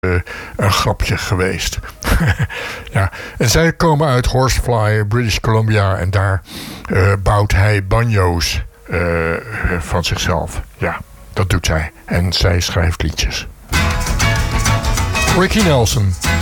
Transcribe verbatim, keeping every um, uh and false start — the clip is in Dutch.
uh, een grapje geweest. Ja. En zij komen uit Horsefly, British Columbia. En daar uh, bouwt hij banjo's uh, van zichzelf. Ja, dat doet zij. En zij schrijft liedjes. Ricky Nelson.